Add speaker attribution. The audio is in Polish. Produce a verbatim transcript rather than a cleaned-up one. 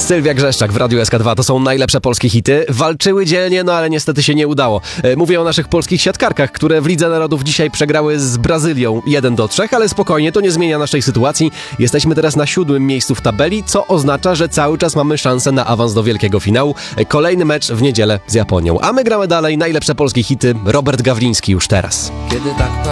Speaker 1: Sylwia Grzeszczak w Radiu S K dwa. To są najlepsze polskie hity. Walczyły dzielnie, no ale niestety się nie udało. Mówię o naszych polskich siatkarkach, które w Lidze Narodów dzisiaj przegrały z Brazylią jeden do trzech, ale spokojnie, to nie zmienia naszej sytuacji. Jesteśmy teraz na siódmym miejscu w tabeli, co oznacza, że cały czas mamy szansę na awans do wielkiego finału. Kolejny mecz w niedzielę z Japonią. A my gramy dalej najlepsze polskie hity. Robert Gawliński już teraz.
Speaker 2: Kiedy tak